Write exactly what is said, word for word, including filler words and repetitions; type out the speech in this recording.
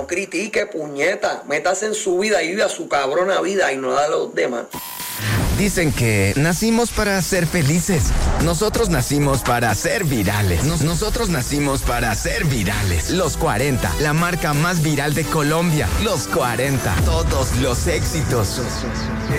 critique, puñeta. Métase en su vida y vive a su cabrona vida y no la de los demás. Dicen que nacimos para ser felices. Nosotros nacimos para ser virales. Nos- nosotros nacimos para ser virales. Los cuarenta, la marca más viral de Colombia. Los cuarenta, todos los éxitos.